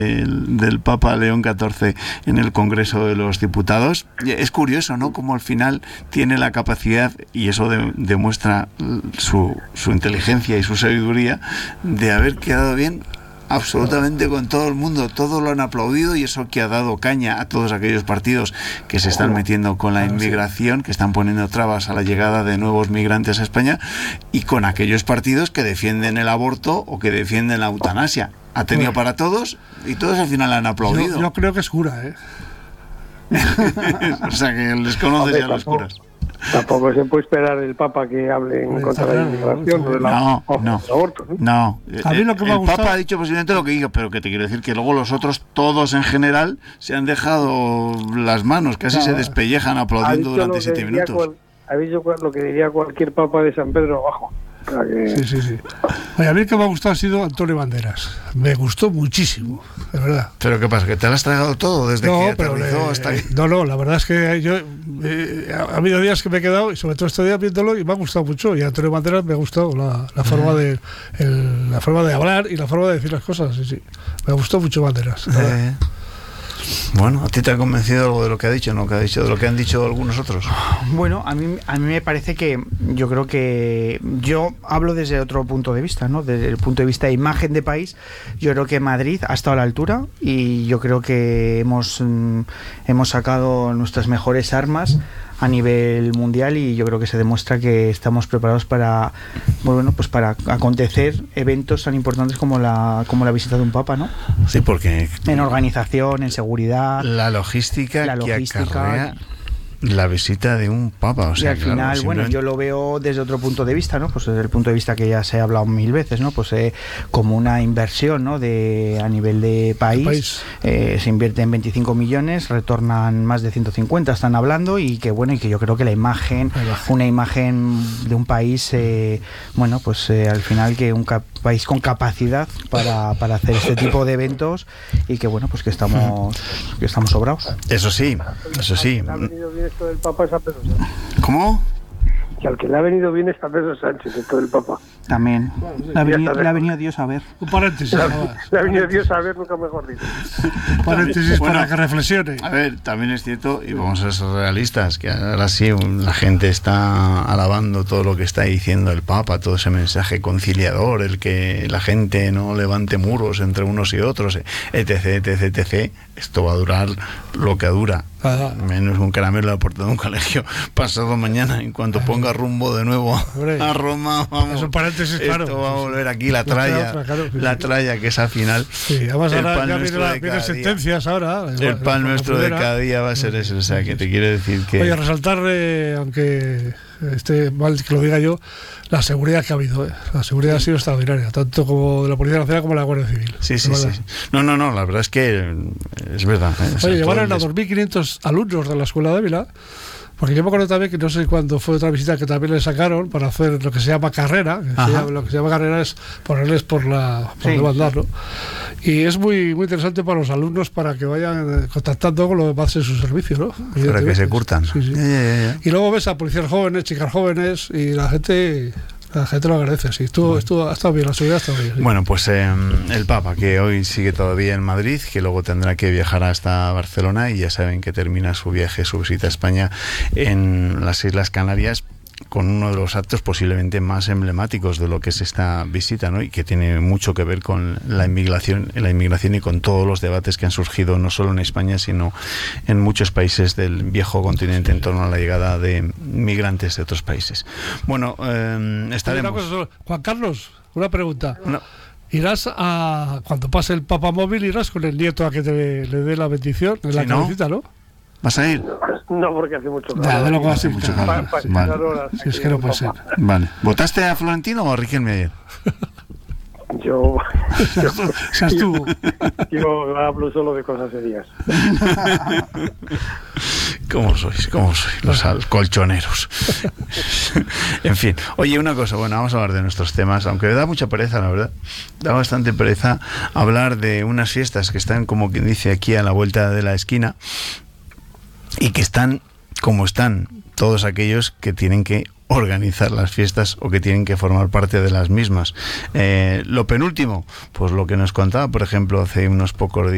del Papa León XIV en el Congreso de los Diputados. Es curioso, ¿no?, cómo al final tiene la capacidad, y eso demuestra su inteligencia y su sabiduría, de haber quedado bien absolutamente con todo el mundo. Todos lo han aplaudido, y eso que ha dado caña a todos aquellos partidos que se están metiendo con la inmigración, que están poniendo trabas a la llegada de nuevos migrantes a España, y con aquellos partidos que defienden el aborto o que defienden la eutanasia. Ha tenido para todos, y todos al final han aplaudido. Yo creo que es cura, O sea, que les conoces ya los curas. Tampoco se puede esperar el Papa que hable en contra de la inmigración o del aborto. No. A mí lo que me ha gustado... Papa ha dicho posiblemente lo que diga, pero que te quiero decir que luego los otros, todos en general, se han dejado las manos, casi se despellejan aplaudiendo durante 7 minutos. Ha dicho lo que diría cualquier Papa de San Pedro abajo. Sí. Oye, a mí el que me ha gustado ha sido Antonio Banderas. Me gustó muchísimo, de verdad. ¿Pero qué pasa? ¿Que te lo has tragado todo desde que aterrizó hasta ahí? No, la verdad es que yo ha habido días que me he quedado, y sobre todo este día viéndolo, y me ha gustado mucho. Y a Antonio Banderas me ha gustado la forma la forma de hablar y la forma de decir las cosas. Sí. Me gustó mucho Banderas. Bueno, ¿a ti te ha convencido algo de lo que ha dicho, no? ¿Que ha dicho de lo que han dicho algunos otros? Bueno, a mí me parece que yo creo que yo hablo desde otro punto de vista, ¿no? Desde el punto de vista de imagen de país. Yo creo que Madrid ha estado a la altura, y yo creo que hemos sacado nuestras mejores armas a nivel mundial, y yo creo que se demuestra que estamos preparados para acontecer eventos tan importantes como la visita de un papa, ¿no? Sí, porque en organización, en seguridad, la logística que acarrea la visita de un papa, o sea, y al final, bueno, yo lo veo desde otro punto de vista, ¿no? Pues desde el punto de vista que ya se ha hablado 1000 veces, ¿no? Pues como una inversión, ¿no? A nivel de país. Se invierte en 25 millones, retornan más de 150, están hablando, y que yo creo que una imagen de un país, al final, que un país con capacidad para hacer este tipo de eventos, y que que estamos sobrados. Eso sí. Esto del Papa es a Pedro Sánchez. ¿Cómo? Que al que le ha venido bien está Pedro Sánchez, esto del Papa. También. Le ha venido Dios a ver. Un paréntesis. Le ha venido Dios a ver, nunca mejor dicho. Un paréntesis para que reflexione. A ver, también es cierto, y vamos a ser realistas, que ahora sí la gente está alabando todo lo que está diciendo el Papa, todo ese mensaje conciliador, el que la gente no levante muros entre unos y otros, etc. Esto va a durar lo que dura. Menos un caramelo a la puerta de un colegio pasado mañana, en cuanto ponga rumbo de nuevo a Roma, vamos. Es un paréntesis, claro. Esto va a volver aquí la tralla, que es al final. Sí, además ahora ya vienen sentencias ahora. El pan nuestro de cada día va a ser ese, o sea, que te quiero decir que... Oye, resaltar, aunque esté mal que lo diga yo, la seguridad que ha habido. La seguridad ha sido extraordinaria, tanto como de la Policía Nacional como de la Guardia Civil. Sí. No, la verdad es que es verdad. Oye, llevaron a 2.500 alumnos de la Escuela de Ávila, porque yo me acuerdo también que no sé cuándo fue otra visita que también le sacaron para hacer lo que se llama carrera. Lo que se llama carrera es ponerles por donde andar, ¿no? Y es muy, muy interesante para los alumnos, para que vayan contactando con lo que hace su servicio, ¿no? Para que se curtan. Sí. Y luego ves a policías jóvenes, chicas jóvenes, y la gente lo agradece, sí. Ha estado bien, la seguridad está bien. Sí. Bueno, pues el Papa, que hoy sigue todavía en Madrid, que luego tendrá que viajar hasta Barcelona, y ya saben que termina su visita a España en las Islas Canarias, con uno de los actos posiblemente más emblemáticos de lo que es esta visita, ¿no? Y que tiene mucho que ver con la inmigración y con todos los debates que han surgido no solo en España, sino en muchos países del viejo continente en torno a la llegada de migrantes de otros países. Bueno, estaremos... Juan Carlos, una pregunta. No. ¿Irás cuando pase el Papa móvil, irás con el nieto a que le dé la bendición en la cabecita, ¿no? ¿Vas a ir? No, porque hace mucho calor. Luego hace mucho calor. Vale. Si es que no puede ser. Vale. ¿Votaste a Florentino o a Riquelme ayer? Yo hablo solo de cosas serias. ¿Cómo sois? Los colchoneros. En fin. Oye, una cosa, vamos a hablar de nuestros temas, aunque da mucha pereza, la verdad. Da bastante pereza hablar de unas fiestas que están, como quien dice, aquí a la vuelta de la esquina, y que están como están todos aquellos que tienen que organizar las fiestas o que tienen que formar parte de las mismas. Lo penúltimo, pues lo que nos contaba, por ejemplo, hace unos pocos días